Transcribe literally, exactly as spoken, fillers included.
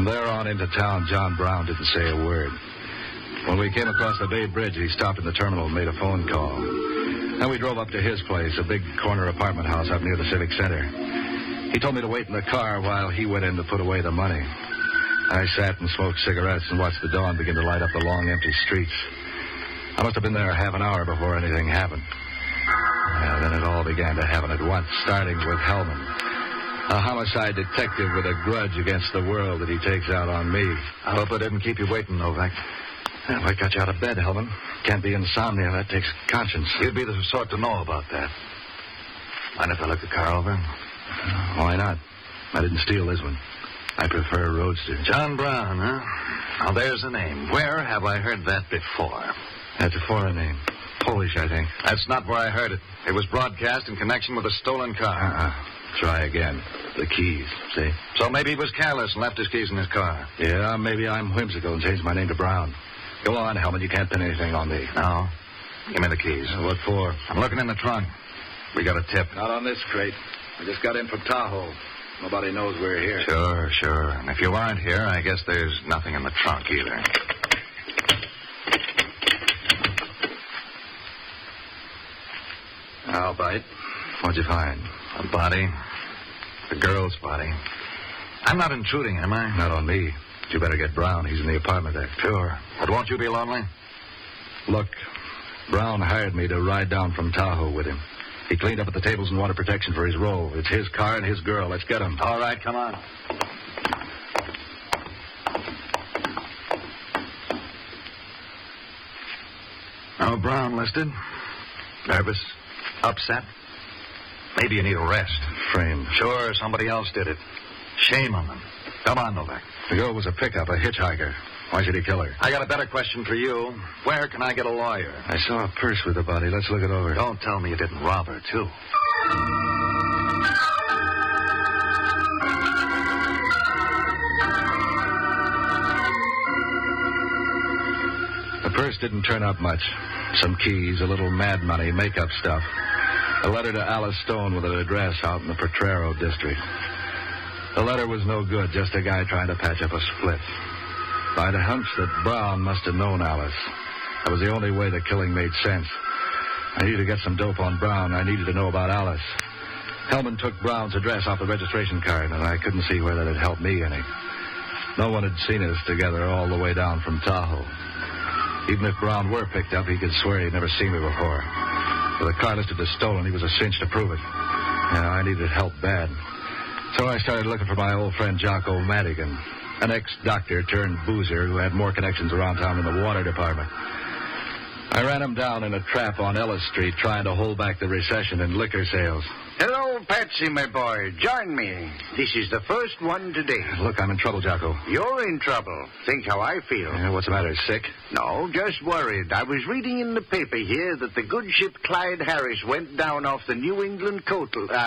From there on into town, John Brown didn't say a word. When we came across the Bay Bridge, he stopped in the terminal and made a phone call. Then we drove up to his place, a big corner apartment house up near the Civic Center. He told me to wait in the car while he went in to put away the money. I sat and smoked cigarettes and watched the dawn begin to light up the long, empty streets. I must have been there half an hour before anything happened. And then it all began to happen at once, starting with Hellman, a homicide detective with a grudge against the world that he takes out on me. I hope I didn't keep you waiting, Novak. Well, I got you out of bed, Hellman. Can't be insomnia. That takes conscience. You'd be the sort to know about that. Mind if I look the car over? Uh, why not? I didn't steal this one. I prefer a roadster. John Brown, huh? Now, there's a name. Where have I heard that before? That's a foreign name. Polish, I think. That's not where I heard it. It was broadcast in connection with a stolen car. Uh-uh. Try again. The keys, see? So maybe he was careless and left his keys in his car. Yeah, maybe I'm whimsical and changed my name to Brown. Go on, Hellman. You can't pin anything on me. No. Give me the keys. Uh, what for? I'm looking in the trunk. We got a tip. Not on this crate. I just got in from Tahoe. Nobody knows we're here. Sure, sure. And if you aren't here, I guess there's nothing in the trunk either. I'll bite. What'd you find? A body. The girl's body. I'm not intruding, am I? Not on me. You better get Brown. He's in the apartment there. Sure. But won't you be lonely? Look, Brown hired me to ride down from Tahoe with him. He cleaned up at the tables and wanted protection for his role. It's his car and his girl. Let's get him. All right, come on. Oh, Brown listed. Nervous. Upset. Maybe you need a rest. Framed. Sure, somebody else did it. Shame on them. Come on, Novak. The girl was a pickup, a hitchhiker. Why should he kill her? I got a better question for you. Where can I get a lawyer? I saw a purse with the body. Let's look it over. Don't tell me you didn't rob her, too. The purse didn't turn up much. Some keys, a little mad money, makeup stuff. A letter to Alice Stone with an address out in the Potrero district. The letter was no good, just a guy trying to patch up a split. I'd a hunch that Brown must have known Alice. That was the only way the killing made sense. I needed to get some dope on Brown. I needed to know about Alice. Hellman took Brown's address off the registration card, and I couldn't see where that had helped me any. No one had seen us together all the way down from Tahoe. Even if Brown were picked up, he could swear he'd never seen me before. With the car listed as stolen, he was a cinch to prove it. Yeah, I needed help bad. So I started looking for my old friend Jocko Madigan, an ex-doctor turned boozer who had more connections around town in the water department. I ran him down in a trap on Ellis Street trying to hold back the recession in liquor sales. Hello, Patsy, my boy. Join me. This is the first one today. Look, I'm in trouble, Jocko. You're in trouble. Think how I feel. Yeah, what's the matter, sick? No, just worried. I was reading in the paper here that the good ship Clyde Harris went down off the New England coastal... Uh,